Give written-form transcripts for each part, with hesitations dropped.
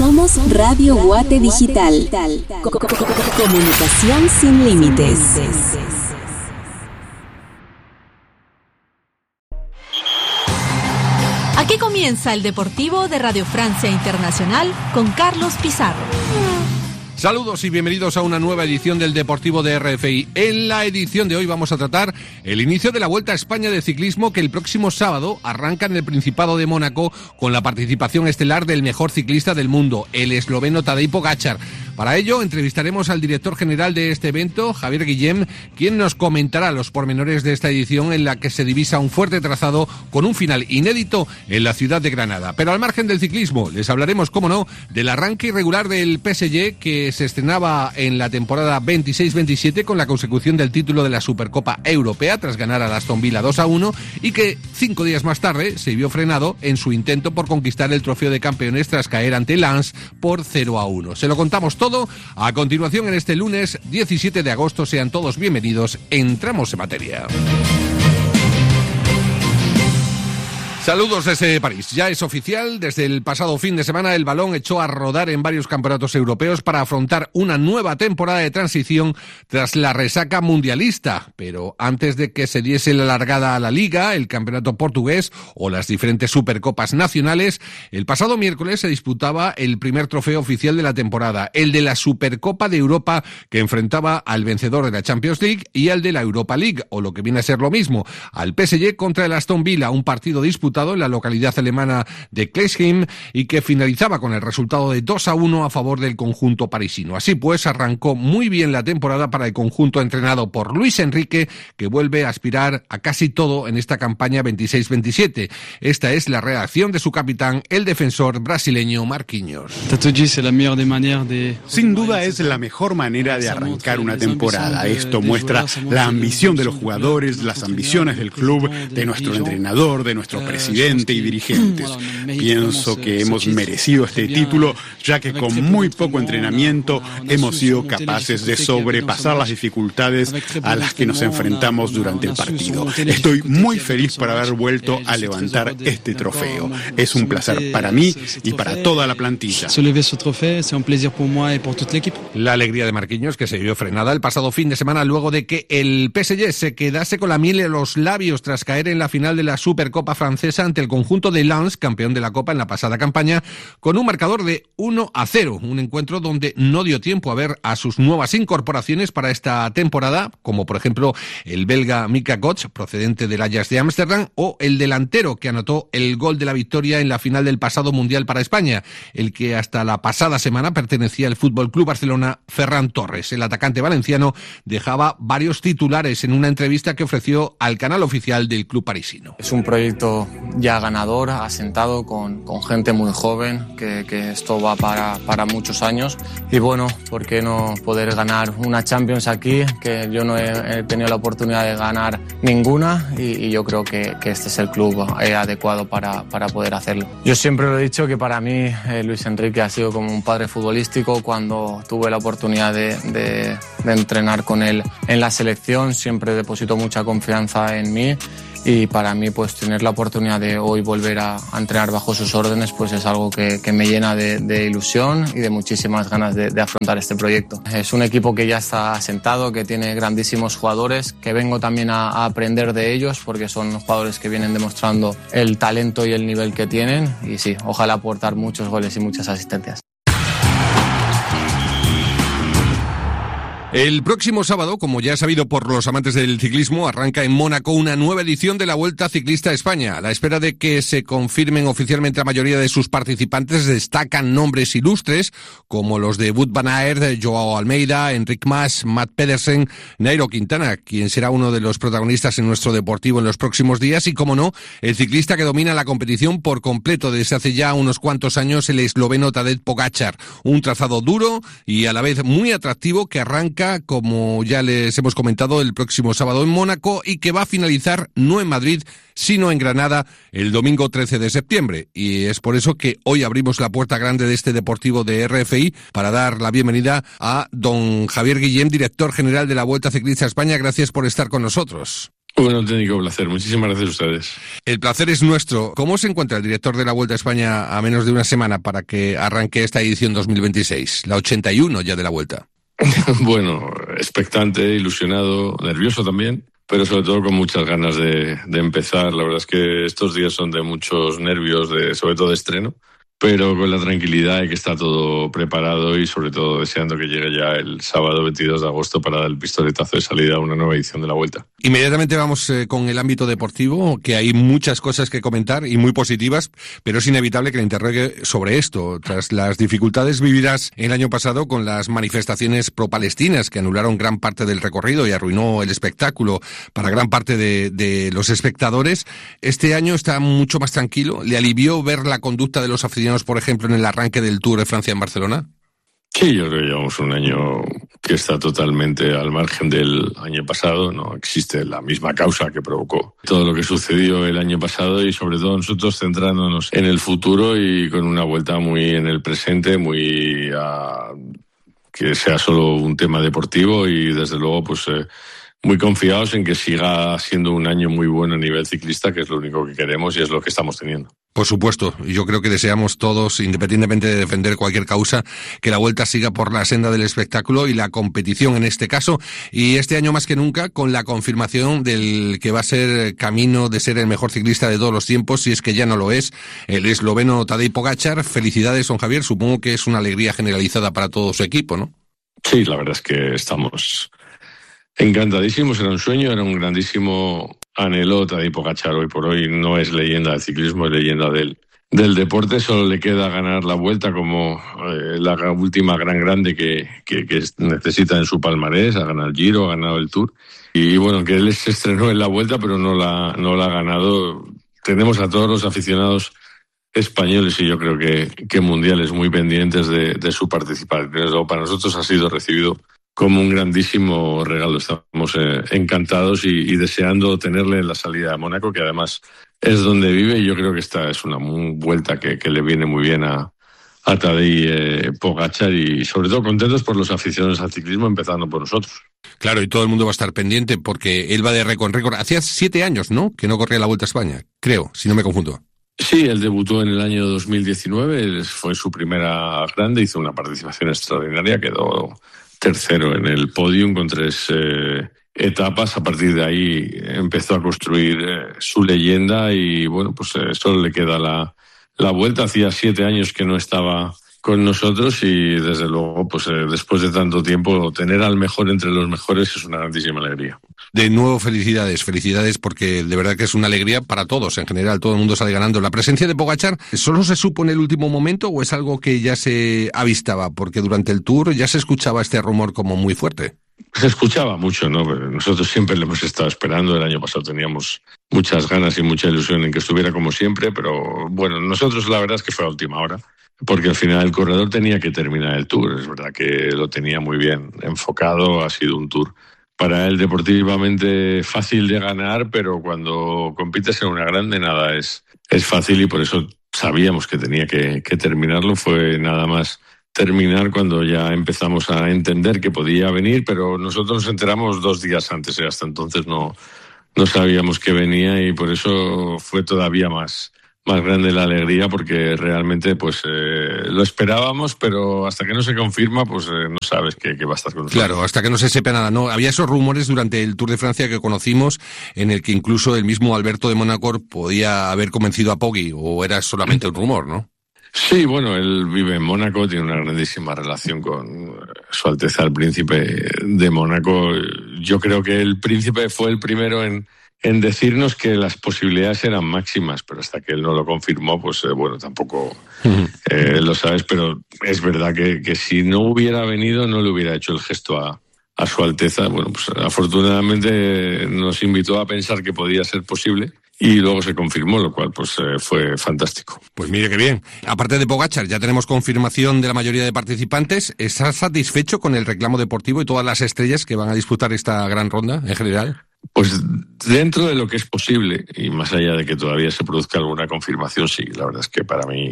Somos Radio Guate Digital. Comunicación sin límites. Aquí comienza el Deportivo de Radio Francia Internacional con Carlos Pizarro. Saludos y bienvenidos a una nueva edición del Deportivo de RFI. En la edición de hoy vamos a tratar el inicio de la Vuelta a España de ciclismo, que el próximo sábado arranca en el Principado de Mónaco con la participación estelar del mejor ciclista del mundo, el esloveno Tadej Pogačar. Para ello entrevistaremos al director general de este evento, Javier Guillem, quien nos comentará los pormenores de esta edición en la que se divisa un fuerte trazado con un final inédito en la ciudad de Granada. Pero al margen del ciclismo, les hablaremos, cómo no, del arranque irregular del PSG, que se estrenaba en la temporada 26-27 con la consecución del título de la Supercopa Europea tras ganar al Aston Villa 2-1 y que 5 días más tarde se vio frenado en su intento por conquistar el trofeo de campeones tras caer ante Lens por 0-1. Se lo contamos todo a continuación en este lunes 17 de agosto. Sean todos bienvenidos. Entramos en materia. Saludos desde París. Ya es oficial, desde el pasado fin de semana el balón echó a rodar en varios campeonatos europeos para afrontar una nueva temporada de transición tras la resaca mundialista. Pero antes de que se diese la largada a la Liga, el campeonato portugués o las diferentes supercopas nacionales, el pasado miércoles se disputaba el primer trofeo oficial de la temporada, el de la Supercopa de Europa, que enfrentaba al vencedor de la Champions League y al de la Europa League, o lo que viene a ser lo mismo, al PSG contra el Aston Villa, un partido disputado en la localidad alemana de Klesheim y que finalizaba con el resultado de 2-1 a favor del conjunto parisino. Así pues, arrancó muy bien la temporada para el conjunto entrenado por Luis Enrique, que vuelve a aspirar a casi todo en esta campaña 26-27. Esta es la reacción de su capitán, el defensor brasileño Marquinhos. Sin duda es la mejor manera de arrancar una temporada. Esto muestra la ambición de los jugadores, las ambiciones del club, de nuestro entrenador, de nuestro presidente y dirigentes. Pienso que hemos merecido este título, ya que con muy poco entrenamiento hemos sido capaces de sobrepasar las dificultades a las que nos enfrentamos durante el partido. Estoy muy feliz por haber vuelto a levantar este trofeo. Es un placer para mí y para toda la plantilla. La alegría de Marquinhos, que se vio frenada el pasado fin de semana luego de que el PSG se quedase con la miel en los labios tras caer en la final de la Supercopa francesa ante el conjunto de Lens, campeón de la Copa en la pasada campaña, con un marcador de 1-0, un encuentro donde no dio tiempo a ver a sus nuevas incorporaciones para esta temporada, como por ejemplo el belga Mika Götze, procedente del Ajax de Ámsterdam, o el delantero que anotó el gol de la victoria en la final del pasado Mundial para España, el que hasta la pasada semana pertenecía al Fútbol Club Barcelona, Ferran Torres. El atacante valenciano dejaba varios titulares en una entrevista que ofreció al canal oficial del club parisino. Es un proyecto ya ganador, asentado con gente muy joven, que esto va para muchos años. Y bueno, ¿por qué no poder ganar una Champions aquí? Que yo no he tenido la oportunidad de ganar ninguna y yo creo que este es el club adecuado para poder hacerlo. Yo siempre lo he dicho que para mí Luis Enrique ha sido como un padre futbolístico. Cuando tuve la oportunidad de entrenar con él en la selección, siempre depositó mucha confianza en mí. Y para mí, pues tener la oportunidad de hoy volver a entrenar bajo sus órdenes, pues es algo que me llena de ilusión y de muchísimas ganas de afrontar este proyecto. Es un equipo que ya está asentado, que tiene grandísimos jugadores, que vengo también a aprender de ellos, porque son jugadores que vienen demostrando el talento y el nivel que tienen. Y sí, ojalá aportar muchos goles y muchas asistencias. El próximo sábado, como ya es sabido por los amantes del ciclismo, arranca en Mónaco una nueva edición de la Vuelta Ciclista a España. A la espera de que se confirmen oficialmente la mayoría de sus participantes, destacan nombres ilustres como los de Wout van Aert, Joao Almeida, Enric Mas, Matt Pedersen, Nairo Quintana, quien será uno de los protagonistas en nuestro Deportivo en los próximos días, y, como no, el ciclista que domina la competición por completo desde hace ya unos cuantos años, el esloveno Tadej Pogačar. Un trazado duro y a la vez muy atractivo que arranca, como ya les hemos comentado, el próximo sábado en Mónaco y que va a finalizar no en Madrid, sino en Granada el domingo 13 de septiembre. Y es por eso que hoy abrimos la puerta grande de este Deportivo de RFI para dar la bienvenida a don Javier Guillem, director general de la Vuelta Ciclista a España. Gracias por estar con nosotros. Un auténtico placer. Muchísimas gracias a ustedes. El placer es nuestro. ¿Cómo se encuentra el director de la Vuelta a España a menos de una semana para que arranque esta edición 2026? La 81 ya de la Vuelta. Bueno, expectante, ilusionado, nervioso también, pero sobre todo con muchas ganas de empezar. La verdad es que estos días son de muchos nervios, sobre todo de estreno, pero con la tranquilidad de que está todo preparado y sobre todo deseando que llegue ya el sábado 22 de agosto para dar el pistoletazo de salida a una nueva edición de la Vuelta. Inmediatamente vamos con el ámbito deportivo, que hay muchas cosas que comentar y muy positivas, pero es inevitable que le interrogue sobre esto. Tras las dificultades vividas el año pasado con las manifestaciones pro-palestinas que anularon gran parte del recorrido y arruinó el espectáculo para gran parte de los espectadores, este año está mucho más tranquilo. ¿Le alivió ver la conducta de los aficionados, por ejemplo, en el arranque del Tour de Francia en Barcelona? Sí, yo creo que llevamos un año que está totalmente al margen del año pasado. No existe la misma causa que provocó todo lo que sucedió el año pasado y sobre todo nosotros centrándonos en el futuro y con una vuelta muy en el presente, muy que sea solo un tema deportivo y desde luego pues muy confiados en que siga siendo un año muy bueno a nivel ciclista, que es lo único que queremos y es lo que estamos teniendo. Por supuesto, yo creo que deseamos todos, independientemente de defender cualquier causa, que la Vuelta siga por la senda del espectáculo y la competición en este caso, y este año más que nunca con la confirmación del que va a ser camino de ser el mejor ciclista de todos los tiempos, si es que ya no lo es, el esloveno Tadej Pogačar. Felicidades, don Javier, supongo que es una alegría generalizada para todo su equipo, ¿no? Sí, la verdad es que estamos encantadísimos, era un sueño, era un grandísimo anhelo. Tadej Pogačar hoy por hoy no es leyenda del ciclismo, es leyenda del deporte. Solo le queda ganar la Vuelta como la última gran grande que necesita en su palmarés. Ha ganado el Giro, ha ganado el Tour. Y bueno, que él se estrenó en la Vuelta, pero no la ha ganado. Tenemos a todos los aficionados españoles y yo creo que mundiales muy pendientes de su participación. Eso para nosotros ha sido recibido como un grandísimo regalo. Estamos encantados y deseando tenerle en la salida de Mónaco, que además es donde vive, y yo creo que esta es una vuelta que le viene muy bien a Tadej Pogačar y sobre todo contentos por los aficionados al ciclismo, empezando por nosotros. Claro, y todo el mundo va a estar pendiente porque él va de récord en récord. Hacía 7 años, ¿no?, que no corría la Vuelta a España, creo, si no me confundo. Sí, él debutó en el año 2019, fue su primera grande, hizo una participación extraordinaria, quedó tercero en el podium con 3 etapas. A partir de ahí empezó a construir su leyenda y bueno, pues solo le queda la Vuelta. Hacía 7 años que no estaba con nosotros y desde luego pues después de tanto tiempo tener al mejor entre los mejores es una grandísima alegría. De nuevo felicidades porque de verdad que es una alegría para todos, en general todo el mundo sale ganando. ¿La presencia de Pogačar solo se supo en el último momento o es algo que ya se avistaba? Porque durante el Tour ya se escuchaba este rumor como muy fuerte. Se escuchaba mucho, ¿no? Nosotros siempre le hemos estado esperando. El año pasado teníamos muchas ganas y mucha ilusión en que estuviera como siempre, pero bueno, nosotros la verdad es que fue a última hora, porque al final el corredor tenía que terminar el Tour. Es verdad que lo tenía muy bien enfocado, ha sido un Tour para él deportivamente fácil de ganar, pero cuando compites en una grande nada es fácil y por eso sabíamos que tenía que terminarlo. Fue nada más terminar cuando ya empezamos a entender que podía venir, pero nosotros nos enteramos 2 días antes y hasta entonces no sabíamos que venía y por eso fue todavía más grande la alegría, porque realmente pues lo esperábamos, pero hasta que no se confirma pues no sabes que va a estar con nosotros. Claro, hasta que no se sepa nada, ¿no? Había esos rumores durante el Tour de Francia que conocimos en el que incluso el mismo Alberto de Mónaco podía haber convencido a Poggi, o era solamente un rumor, ¿no? Sí, bueno, él vive en Mónaco, tiene una grandísima relación con Su Alteza el Príncipe de Mónaco. Yo creo que el príncipe fue el primero en decirnos que las posibilidades eran máximas, pero hasta que él no lo confirmó, pues bueno, tampoco lo sabes, pero es verdad que si no hubiera venido no le hubiera hecho el gesto a Su Alteza. Bueno, pues afortunadamente nos invitó a pensar que podía ser posible y luego se confirmó, lo cual pues fue fantástico. Pues mire qué bien. Aparte de Pogačar, ya tenemos confirmación de la mayoría de participantes. ¿Estás satisfecho con el reclamo deportivo y todas las estrellas que van a disputar esta gran ronda en general? Pues dentro de lo que es posible, y más allá de que todavía se produzca alguna confirmación, sí, la verdad es que para mí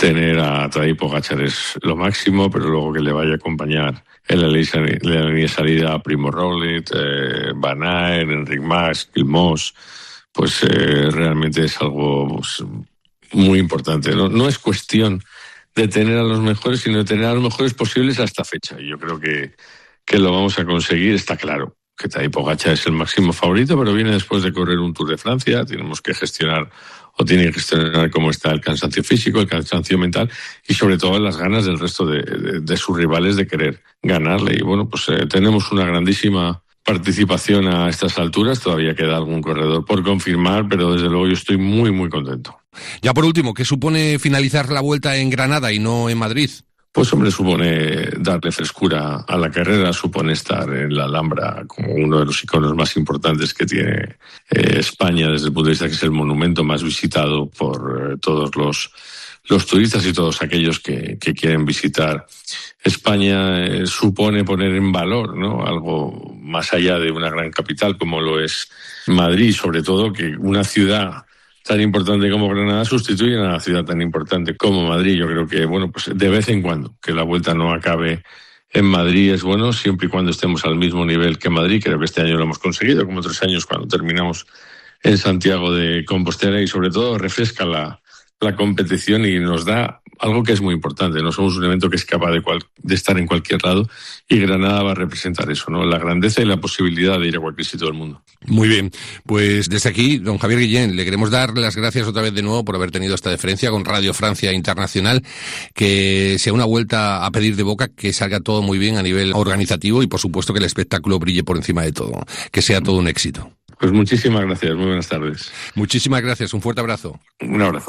tener a Tadej Pogačar es lo máximo, pero luego que le vaya a acompañar en la línea de salida Primo Roglic, Van Aert, Enric Mas, Quilmós, pues realmente es algo pues, muy importante. No es cuestión de tener a los mejores, sino de tener a los mejores posibles a esta fecha. Y yo creo que lo vamos a conseguir, está claro. Que Tadej Pogačar es el máximo favorito, pero viene después de correr un Tour de Francia. Tenemos que gestionar cómo está el cansancio físico, el cansancio mental y sobre todo las ganas del resto de sus rivales de querer ganarle. Y bueno, pues tenemos una grandísima participación a estas alturas. Todavía queda algún corredor por confirmar, pero desde luego yo estoy muy, muy contento. Ya por último, ¿qué supone finalizar la Vuelta en Granada y no en Madrid? Pues hombre, supone darle frescura a la carrera, supone estar en la Alhambra como uno de los iconos más importantes que tiene España desde el punto de vista que es el monumento más visitado por todos los turistas y todos aquellos que quieren visitar España. Supone poner en valor, ¿no?, algo más allá de una gran capital como lo es Madrid, sobre todo que una ciudad tan importante como Granada sustituyen a una ciudad tan importante como Madrid. Yo creo que, bueno, pues de vez en cuando, que la Vuelta no acabe en Madrid es bueno, siempre y cuando estemos al mismo nivel que Madrid. Creo que este año lo hemos conseguido, como otros años cuando terminamos en Santiago de Compostela, y sobre todo refresca la competición y nos da algo que es muy importante. No somos un evento que es capaz de estar en cualquier lado, y Granada va a representar eso, ¿no?, la grandeza y la posibilidad de ir a cualquier sitio del mundo. Muy bien, pues desde aquí, don Javier Guillén, le queremos dar las gracias otra vez de nuevo por haber tenido esta deferencia con Radio Francia Internacional, que sea una vuelta a pedir de boca, que salga todo muy bien a nivel organizativo y por supuesto que el espectáculo brille por encima de todo, que sea todo un éxito. Pues muchísimas gracias, muy buenas tardes. Muchísimas gracias, un fuerte abrazo. Un abrazo.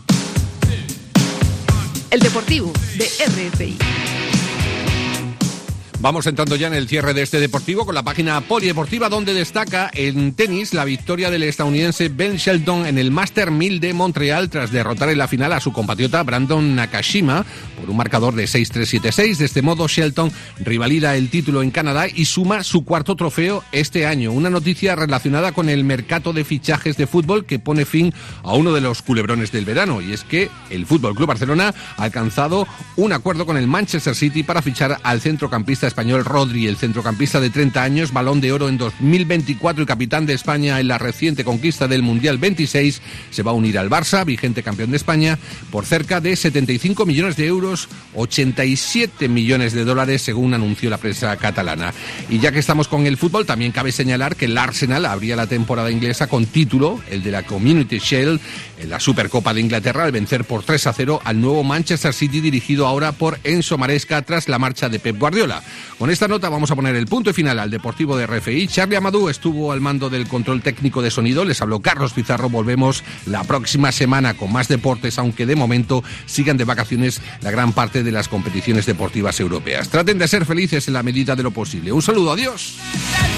El Deportivo de RFI. Vamos entrando ya en el cierre de este deportivo con la página polideportiva, donde destaca en tenis la victoria del estadounidense Ben Shelton en el Master 1000 de Montreal tras derrotar en la final a su compatriota Brandon Nakashima por un marcador de 6-3, 7-6. De este modo, Shelton rivalida el título en Canadá y suma su cuarto trofeo este año. Una noticia relacionada con el mercado de fichajes de fútbol que pone fin a uno de los culebrones del verano, y es que el Fútbol Club Barcelona ha alcanzado un acuerdo con el Manchester City para fichar al centrocampista español Rodri. El centrocampista de 30 años, Balón de Oro en 2024 y capitán de España en la reciente conquista del Mundial 26, se va a unir al Barça, vigente campeón de España, por cerca de 75 millones de euros, 87 millones de dólares, según anunció la prensa catalana. Y ya que estamos con el fútbol, también cabe señalar que el Arsenal abría la temporada inglesa con título, el de la Community Shield, en la Supercopa de Inglaterra, al vencer por 3-0 al nuevo Manchester City, dirigido ahora por Enzo Maresca tras la marcha de Pep Guardiola. Con esta nota vamos a poner el punto final al Deportivo de RFI. Charlie Amadou estuvo al mando del control técnico de sonido. Les habló Carlos Pizarro. Volvemos la próxima semana con más deportes, aunque de momento sigan de vacaciones la gran parte de las competiciones deportivas europeas. Traten de ser felices en la medida de lo posible. Un saludo, adiós.